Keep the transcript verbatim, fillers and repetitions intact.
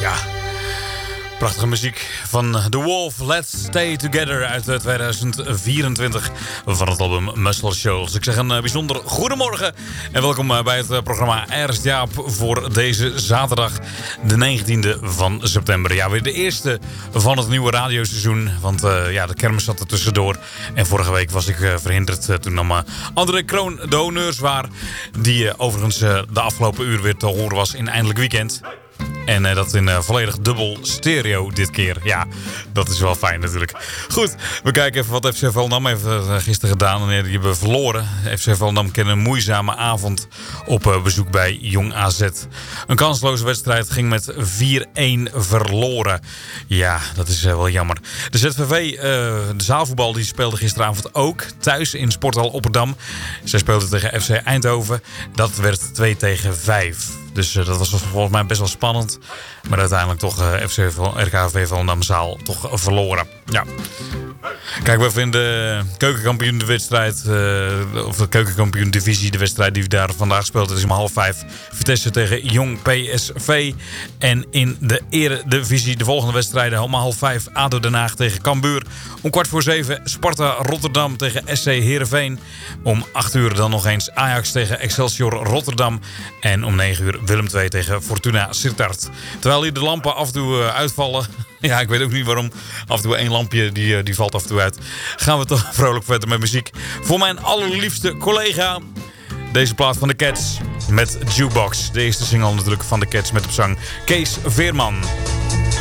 Ja, prachtige muziek van The Wolf, Let's Stay Together uit tweeduizend vierentwintig van het album Muscle Shoals. Ik zeg een bijzonder goedemorgen en welkom bij het programma Ernst Jaap voor deze zaterdag, de negentiende van september. Ja, weer de eerste van het nieuwe radioseizoen, want uh, ja, de kermis zat er tussendoor. En vorige week was ik uh, verhinderd uh, toen nam uh, André Kroon de honneurs waar, die uh, overigens uh, de afgelopen uur weer te horen was in Eindelijk Weekend. En uh, dat in uh, volledig dubbel stereo dit keer. Ja, dat is wel fijn natuurlijk. Goed, we kijken even wat F C Volendam heeft uh, gisteren gedaan. En die hebben verloren. F C Volendam kende een moeizame avond op uh, bezoek bij Jong A Z. Een kansloze wedstrijd ging met vier-een verloren. Ja, dat is uh, wel jammer. De Z V V, uh, de zaalvoetbal, die speelde gisteravond ook thuis in Sporthal Opperdam. Zij speelde tegen F C Eindhoven. Dat werd twee tegen vijf. Dus uh, dat was volgens mij best wel spannend. Maar uiteindelijk toch uh, F C R K V Volendamzaal toch uh, verloren. Ja. Kijk, we even in de keukenkampioen de wedstrijd, uh, of de keukenkampioen divisie, de wedstrijd die we daar vandaag speelt. Het is om half vijf. Vitesse tegen Jong P S V. En in de eredivisie de volgende wedstrijden om half vijf A D O Den Haag tegen Cambuur. Om kwart voor zeven Sparta Rotterdam tegen S C Heerenveen. Om acht uur dan nog eens Ajax tegen Excelsior Rotterdam. En om negen uur Willem twee tegen Fortuna Sittard. Terwijl hier de lampen af en toe uh, uitvallen. Ja, ik weet ook niet waarom. Af en toe één lampje, die, die valt af en toe uit. Gaan we toch vrolijk verder met muziek. Voor mijn allerliefste collega. Deze plaat van de Cats met Jukebox. De eerste single natuurlijk van de Cats met op zang Kees Veerman.